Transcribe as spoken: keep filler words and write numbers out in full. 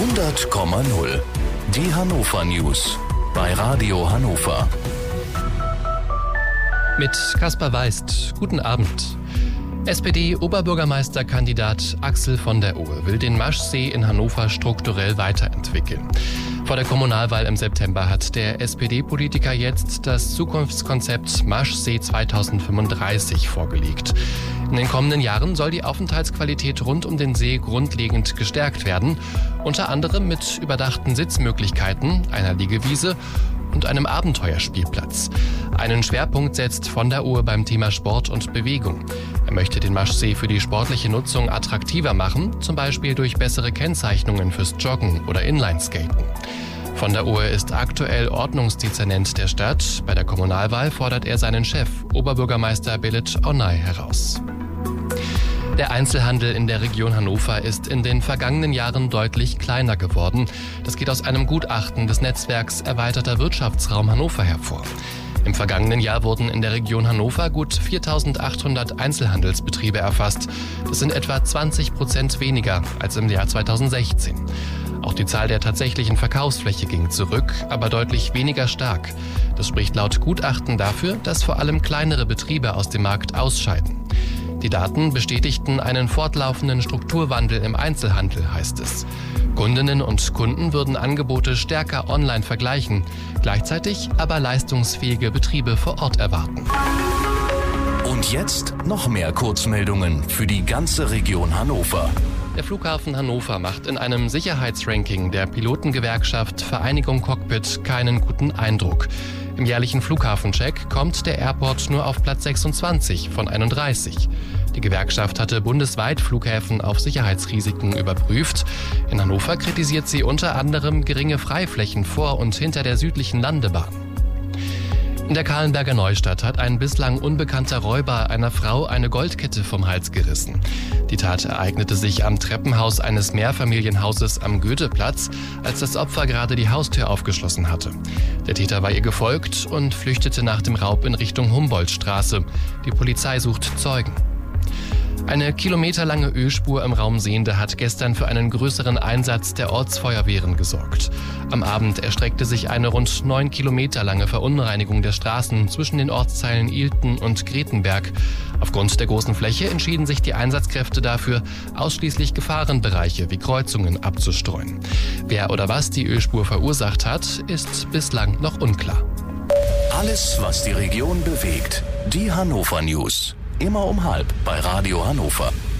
hundert Komma null. Die Hannover News bei Radio Hannover. Mit Kaspar Weist. Guten Abend. S P D-Oberbürgermeisterkandidat Axel von der Ohe will den Maschsee in Hannover strukturell weiterentwickeln. Vor der Kommunalwahl im September hat der S P D-Politiker jetzt das Zukunftskonzept Maschsee zweitausendfünfunddreißig vorgelegt. In den kommenden Jahren soll die Aufenthaltsqualität rund um den See grundlegend gestärkt werden, unter anderem mit überdachten Sitzmöglichkeiten, einer Liegewiese und einem Abenteuerspielplatz. Einen Schwerpunkt setzt von der Ohe beim Thema Sport und Bewegung. Er möchte den Maschsee für die sportliche Nutzung attraktiver machen, zum Beispiel durch bessere Kennzeichnungen fürs Joggen oder Inlineskaten. Von der Ohe ist aktuell Ordnungsdezernent der Stadt. Bei der Kommunalwahl fordert er seinen Chef, Oberbürgermeister Belit Onay, heraus. Der Einzelhandel in der Region Hannover ist in den vergangenen Jahren deutlich kleiner geworden. Das geht aus einem Gutachten des Netzwerks Erweiterter Wirtschaftsraum Hannover hervor. Im vergangenen Jahr wurden in der Region Hannover gut viertausendachthundert Einzelhandelsbetriebe erfasst. Das sind etwa zwanzig Prozent weniger als im Jahr zweitausendsechzehn. Auch die Zahl der tatsächlichen Verkaufsfläche ging zurück, aber deutlich weniger stark. Das spricht laut Gutachten dafür, dass vor allem kleinere Betriebe aus dem Markt ausscheiden. Die Daten bestätigten einen fortlaufenden Strukturwandel im Einzelhandel, heißt es. Kundinnen und Kunden würden Angebote stärker online vergleichen, gleichzeitig aber leistungsfähige Betriebe vor Ort erwarten. Und jetzt noch mehr Kurzmeldungen für die ganze Region Hannover. Der Flughafen Hannover macht in einem Sicherheitsranking der Pilotengewerkschaft Vereinigung Cockpit keinen guten Eindruck. Im jährlichen Flughafencheck kommt der Airport nur auf Platz sechsundzwanzig von einunddreißig. Die Gewerkschaft hatte bundesweit Flughäfen auf Sicherheitsrisiken überprüft. In Hannover kritisiert sie unter anderem geringe Freiflächen vor und hinter der südlichen Landebahn. In der Kahlenberger Neustadt hat ein bislang unbekannter Räuber einer Frau eine Goldkette vom Hals gerissen. Die Tat ereignete sich am Treppenhaus eines Mehrfamilienhauses am Goetheplatz, als das Opfer gerade die Haustür aufgeschlossen hatte. Der Täter war ihr gefolgt und flüchtete nach dem Raub in Richtung Humboldtstraße. Die Polizei sucht Zeugen. Eine kilometerlange Ölspur im Raum Sehnde hat gestern für einen größeren Einsatz der Ortsfeuerwehren gesorgt. Am Abend erstreckte sich eine rund neun Kilometer lange Verunreinigung der Straßen zwischen den Ortsteilen Ilten und Gretenberg. Aufgrund der großen Fläche entschieden sich die Einsatzkräfte dafür, ausschließlich Gefahrenbereiche wie Kreuzungen abzustreuen. Wer oder was die Ölspur verursacht hat, ist bislang noch unklar. Alles, was die Region bewegt. Die Hannover News. Immer um halb bei Radio Hannover.